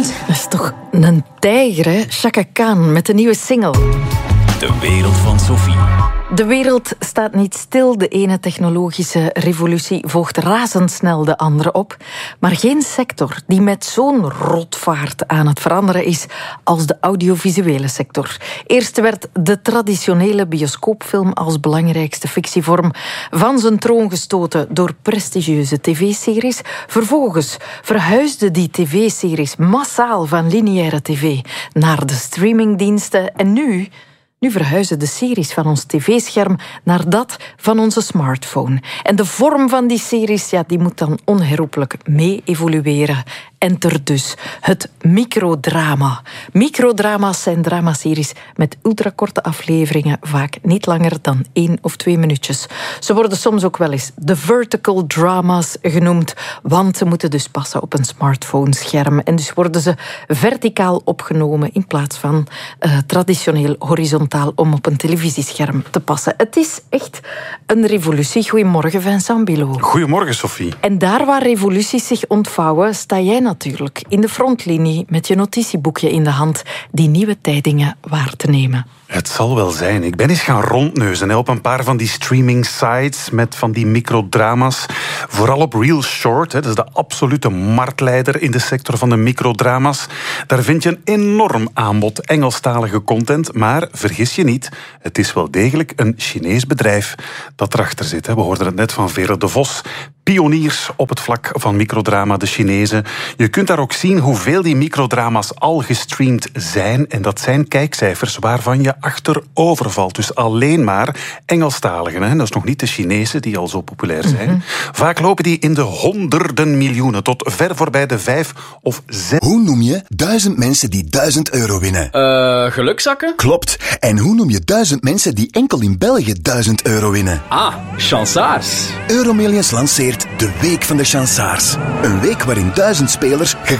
Goedenavond. Dat is toch een tijger, hè? Chaka Khan met de nieuwe single. De wereld van Sophie. De wereld staat niet stil. De ene technologische revolutie volgt razendsnel de andere op. Maar geen sector die met zo'n rotvaart aan het veranderen is als de audiovisuele sector. Eerst werd de traditionele bioscoopfilm als belangrijkste fictievorm van zijn troon gestoten door prestigieuze tv-series. Vervolgens verhuisden die tv-series massaal van lineaire tv naar de streamingdiensten. En nu verhuizen de series van ons tv-scherm naar dat van onze smartphone. En de vorm van die series, die moet dan onherroepelijk mee evolueren. Enter dus het microdrama. Microdrama's zijn dramaseries met ultrakorte afleveringen, vaak niet langer dan 1 of 2 minuutjes. Ze worden soms ook wel eens de vertical dramas genoemd, want ze moeten dus passen op een smartphone-scherm. En dus worden ze verticaal opgenomen in plaats van traditioneel horizontaal om op een televisiescherm te passen. Het is echt een revolutie. Goedemorgen, Vincent Bilot. Goedemorgen, Sophie. En daar waar revoluties zich ontvouwen, sta jij natuurlijk in de frontlinie met je notitieboekje in de hand die nieuwe tijdingen waar te nemen. Het zal wel zijn. Ik ben eens gaan rondneuzen op een paar van die streaming sites met van die microdrama's. Vooral op Real Short, dat is de absolute marktleider in de sector van de microdrama's. Daar vind je een enorm aanbod Engelstalige content, maar vergis je niet, het is wel degelijk een Chinees bedrijf dat erachter zit. We hoorden het net van Veerle de Vos. Pioniers op het vlak van microdrama, de Chinezen. Je kunt daar ook zien hoeveel die microdrama's al gestreamd zijn. En dat zijn kijkcijfers waarvan je achterover valt. Dus alleen maar Engelstaligen. Dat is nog niet de Chinezen die al zo populair zijn. Mm-hmm. Vaak lopen die in de honderden miljoenen tot ver voorbij de 5 of 6. Hoe noem je 1000 mensen die €1000 winnen? Gelukzakken? Klopt. En hoe noem je 1000 mensen die enkel in België €1000 winnen? Ah, chansaars. Euromillions lanceert de Week van de Chansaars. Een week waarin 1000 spelers